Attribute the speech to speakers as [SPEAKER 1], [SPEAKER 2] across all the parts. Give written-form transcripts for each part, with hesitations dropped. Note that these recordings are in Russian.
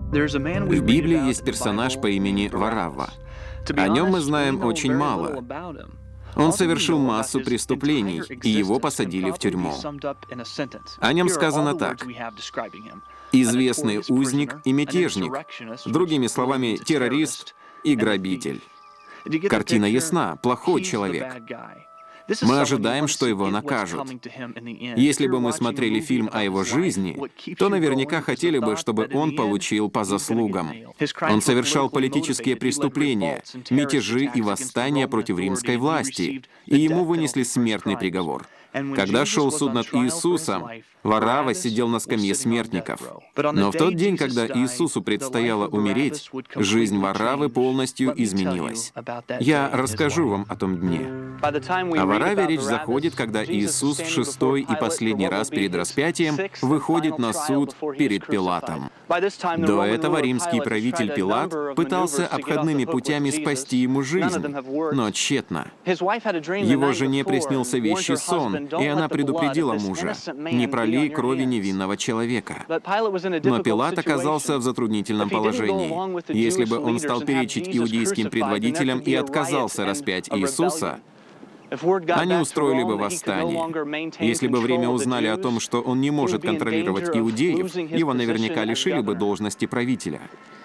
[SPEAKER 1] В Библии есть персонаж по имени Варавва. О нем мы знаем очень мало. Он совершил массу преступлений, и его посадили в тюрьму. О нем сказано так: известный узник и мятежник, другими словами, террорист и грабитель. Картина ясна, плохой человек. Мы ожидаем, что его накажут. Если бы мы смотрели фильм о его жизни, то наверняка хотели бы, чтобы он получил по заслугам. Он совершал политические преступления, мятежи и восстания против римской власти, и ему вынесли смертный приговор. Когда шел суд над Иисусом, Варавва сидел на скамье смертников. Но в тот день, когда Иисусу предстояло умереть, жизнь Вараввы полностью изменилась. Я расскажу вам о том дне. О Варавве речь заходит, когда Иисус в шестой и последний раз перед распятием выходит на суд перед Пилатом. До этого римский правитель Пилат пытался обходными путями спасти ему жизнь, но тщетно. Его жене приснился вещий сон, и она предупредила мужа: «Не пролей крови невинного человека». Но Пилат оказался в затруднительном положении. Если бы он стал перечить иудейским предводителям и отказался распять Иисуса, они устроили бы восстание. Если бы в Риме узнали о том, что он не может контролировать иудеев, его наверняка лишили бы должности правителя.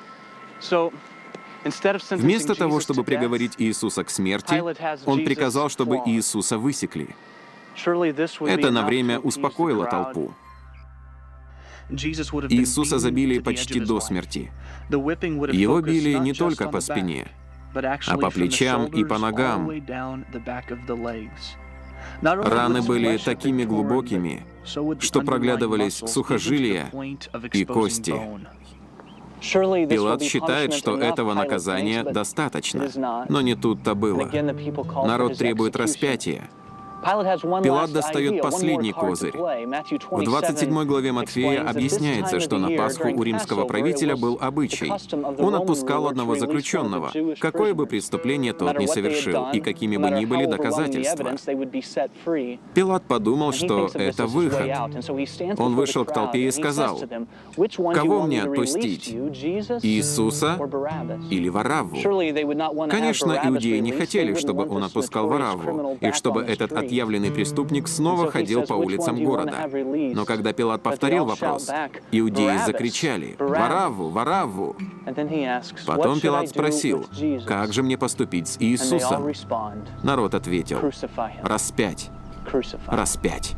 [SPEAKER 1] Вместо того, чтобы приговорить Иисуса к смерти, он приказал, чтобы Иисуса высекли. Это на время успокоило толпу. Иисуса забили почти до смерти. Его били не только по спине, а по плечам и по ногам. Раны были такими глубокими, что проглядывались сухожилия и кости. Пилат считает, что этого наказания достаточно, но не тут-то было. Народ требует распятия. Пилат достает последний козырь. В 27 главе Матфея объясняется, что на Пасху у римского правителя был обычай. Он отпускал одного заключенного, какое бы преступление тот ни совершил, и какими бы ни были доказательства. Пилат подумал, что это выход. Он вышел к толпе и сказал: «Кого мне отпустить? Иисуса или Варавву?» Конечно, иудеи не хотели, чтобы он отпускал Варавву, и чтобы этот отъявленный преступник снова ходил по улицам города. Но когда Пилат повторил вопрос, иудеи закричали: «Варавву! Варавву!» Потом Пилат спросил: «Как же мне поступить с Иисусом?» Народ ответил: «Распять! Распять!»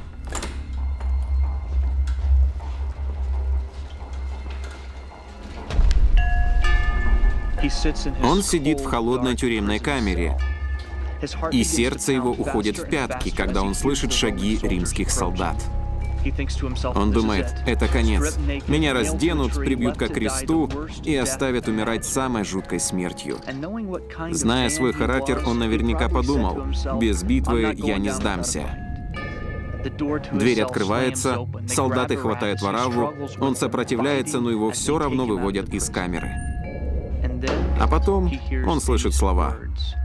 [SPEAKER 1] Он сидит в холодной тюремной камере, и сердце его уходит в пятки, когда он слышит шаги римских солдат. Он думает: это конец. Меня разденут, прибьют ко кресту и оставят умирать самой жуткой смертью. Зная свой характер, он наверняка подумал: без битвы я не сдамся. Дверь открывается, солдаты хватают Варавву, он сопротивляется, но его все равно выводят из камеры. А потом он слышит слова: